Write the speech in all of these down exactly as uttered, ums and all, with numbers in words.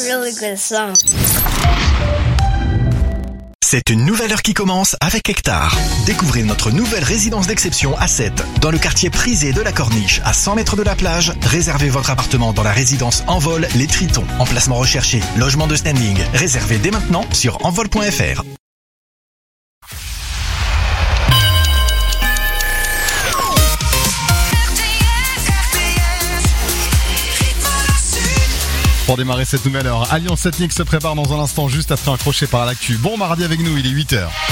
really good song. C'est une nouvelle heure qui commence avec Hectare. Découvrez notre nouvelle résidence d'exception à Sète, dans le quartier prisé de la Corniche, à cent mètres de la plage. Réservez votre appartement dans la résidence Envol Les Tritons. Emplacement recherché, logement de standing. Réservez dès maintenant sur envol point f r. Pour démarrer cette nouvelle heure, Alliance Ethnique se prépare dans un instant juste après un crochet par l'actu. Bon mardi avec nous, il est huit heures.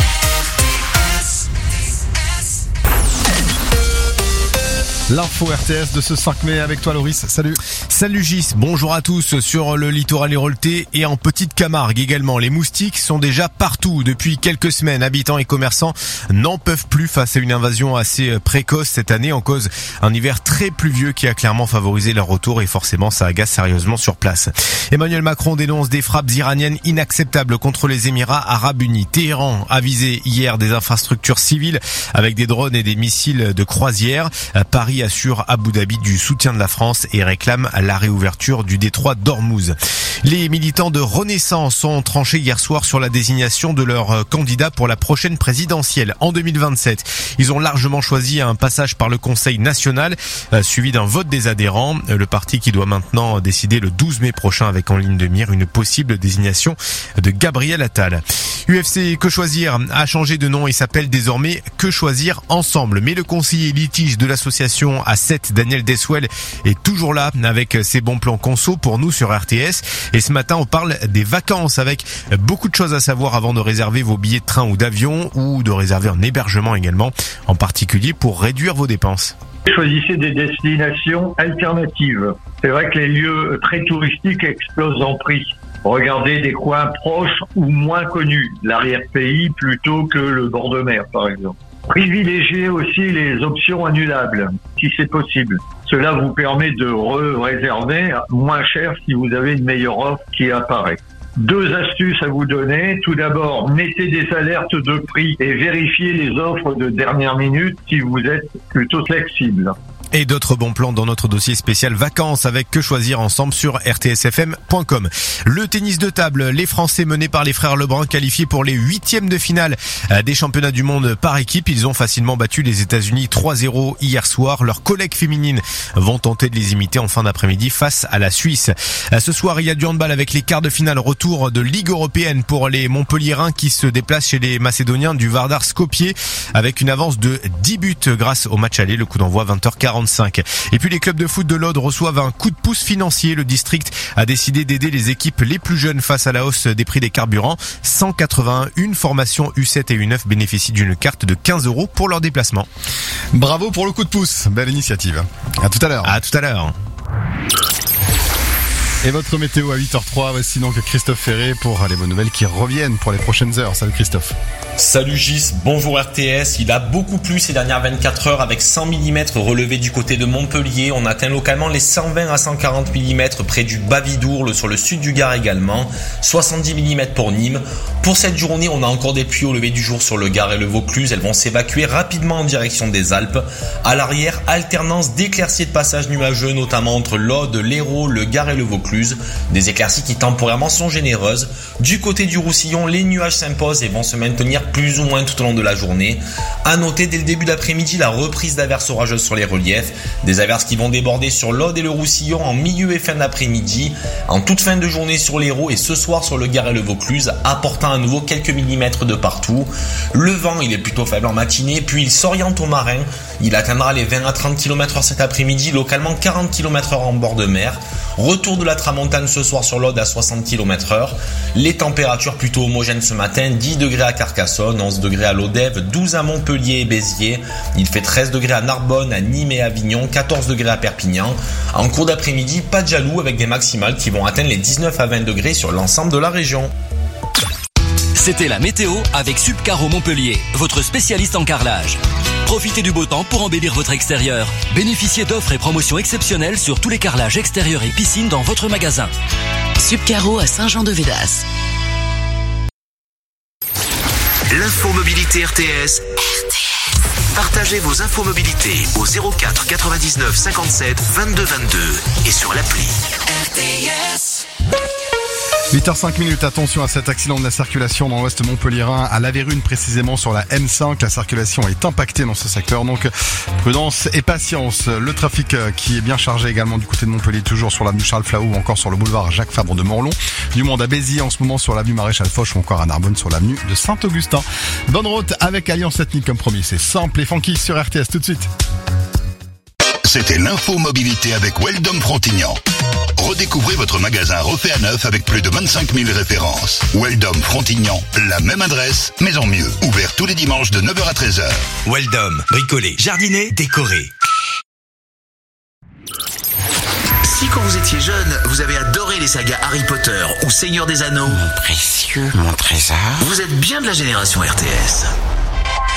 L'info R T S de ce cinq mai avec toi Loris, salut. Salut Gis, bonjour à tous. Sur le littoral héroltais et en petite Camargue également, les moustiques sont déjà partout. Depuis quelques semaines, habitants et commerçants n'en peuvent plus face à une invasion assez précoce cette année, en cause un hiver très pluvieux qui a clairement favorisé leur retour et forcément ça agace sérieusement sur place. Emmanuel Macron dénonce des frappes iraniennes inacceptables contre les Émirats Arabes Unis. Téhéran a visé hier des infrastructures civiles avec des drones et des missiles de croisière. Paris assure Abu Dhabi du soutien de la France et réclame la réouverture du détroit d'Ormuz. Les militants de Renaissance ont tranché hier soir sur la désignation de leur candidat pour la prochaine présidentielle en deux mille vingt-sept. Ils ont largement choisi un passage par le Conseil national, euh, suivi d'un vote des adhérents. Le parti qui doit maintenant décider le douze mai prochain avec en ligne de mire une possible désignation de Gabriel Attal. U F C Que Choisir a changé de nom et s'appelle désormais Que Choisir Ensemble. Mais le conseiller litige de l'association A sept, Daniel Deswell, est toujours là avec ses bons plans conso pour nous sur R T S. Et ce matin, on parle des vacances avec beaucoup de choses à savoir avant de réserver vos billets de train ou d'avion ou de réserver un hébergement également, en particulier pour réduire vos dépenses. Choisissez des destinations alternatives. C'est vrai que les lieux très touristiques explosent en prix. Regardez des coins proches ou moins connus, l'arrière-pays plutôt que le bord de mer par exemple. Privilégiez aussi les options annulables, si c'est possible. Cela vous permet de re-réserver moins cher si vous avez une meilleure offre qui apparaît. Deux astuces à vous donner. Tout d'abord, mettez des alertes de prix et vérifiez les offres de dernière minute si vous êtes plutôt flexible. Et d'autres bons plans dans notre dossier spécial vacances avec Que Choisir Ensemble sur r t s f m point com. Le tennis de table, les Français menés par les frères Lebrun qualifiés pour les huitièmes de finale des championnats du monde par équipe. Ils ont facilement battu les États-Unis trois zéro hier soir. Leurs collègues féminines vont tenter de les imiter en fin d'après-midi face à la Suisse. Ce soir, il y a du handball avec les quarts de finale retour de Ligue européenne pour les Montpelliérains qui se déplacent chez les Macédoniens du Vardar Skopje avec une avance de dix buts grâce au match aller. Le coup d'envoi vingt heures quarante-cinq. Et puis les clubs de foot de l'Aude reçoivent un coup de pouce financier. Le district a décidé d'aider les équipes les plus jeunes face à la hausse des prix des carburants. cent quatre-vingt-un formations U sept et U neuf bénéficient d'une carte de quinze euros pour leur déplacement. Bravo pour le coup de pouce, belle initiative. À tout à l'heure. À tout à l'heure. Et votre météo à huit heures zéro trois, voici donc Christophe Ferré pour les bonnes nouvelles qui reviennent pour les prochaines heures. Salut Christophe. Salut Gis, bonjour R T S. Il a beaucoup plu ces dernières vingt-quatre heures avec cent millimètres relevés du côté de Montpellier. On atteint localement les cent vingt à cent quarante millimètres près du Bas-Vidourle, sur le sud du Gard également. soixante-dix millimètres pour Nîmes. Pour cette journée, on a encore des pluies au lever du jour sur le Gard et le Vaucluse. Elles vont s'évacuer rapidement en direction des Alpes. À l'arrière, alternance d'éclaircies et de passages nuageux, notamment entre l'Aude, l'Hérault, le Gard et le Vaucluse. Des éclaircies qui temporairement sont généreuses. Du côté du Roussillon, les nuages s'imposent et vont se maintenir plus ou moins tout au long de la journée. À noter dès le début d'après-midi la reprise d'averses orageuses sur les reliefs. Des averses qui vont déborder sur l'Aude et le Roussillon en milieu et fin d'après-midi, en toute fin de journée sur l'Hérault et ce soir sur le Gard et le Vaucluse, apportant à nouveau quelques millimètres de partout. Le vent, il est plutôt faible en matinée, puis il s'oriente au marin. Il atteindra les vingt à trente kilomètres heure cet après-midi, localement quarante kilomètres heure en bord de mer. Retour de la tramontane ce soir sur l'Aude à soixante kilomètres heure. Les températures plutôt homogènes ce matin, dix degrés à Carcassonne, onze degrés à Lodève, douze à Montpellier et Béziers. Il fait treize degrés à Narbonne, à Nîmes et Avignon, quatorze degrés à Perpignan. En cours d'après-midi, pas de jaloux avec des maximales qui vont atteindre les dix-neuf à vingt degrés sur l'ensemble de la région. C'était la météo avec Subcaro Montpellier, votre spécialiste en carrelage. Profitez du beau temps pour embellir votre extérieur. Bénéficiez d'offres et promotions exceptionnelles sur tous les carrelages extérieurs et piscines dans votre magasin. Subcaro à Saint-Jean-de-Védas. L'infomobilité R T S. R T S. Partagez vos infomobilités au zéro quatre quatre-vingt-dix-neuf cinquante-sept vingt-deux vingt-deux et sur l'appli. R T S. huit heures cinq minutes, attention à cet accident de la circulation dans l'ouest montpelliérain, à La Vérune précisément sur la M cinq. La circulation est impactée dans ce secteur, donc prudence et patience. Le trafic qui est bien chargé également du côté de Montpellier, toujours sur l'avenue Charles Flahault ou encore sur le boulevard Jacques Fabre de Morlon. Du monde à Béziers en ce moment sur l'avenue Maréchal Foch ou encore à Narbonne sur l'avenue de Saint-Augustin. Bonne route avec Alliance Ethnique comme promis, c'est simple et funky sur R T S tout de suite. C'était l'info mobilité avec Weldom Frontignan. Redécouvrez votre magasin refait à neuf avec plus de vingt-cinq mille références. Weldom Frontignan, la même adresse, mais en mieux. Ouvert tous les dimanches de neuf heures à treize heures. Weldom, bricolé, jardiner, décoré. Si quand vous étiez jeune, vous avez adoré les sagas Harry Potter ou Seigneur des Anneaux, mon précieux, mon trésor, vous êtes bien de la génération R T S.